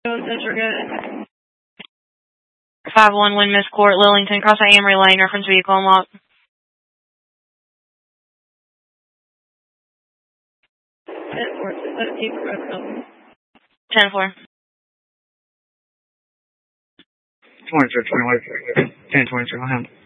Says we're good. 5-1 Wind Miss Court, Lillington, cross Amory Lane, reference vehicle unlocked. 10-4, 17 progressive. 10-4. 23, 10-23,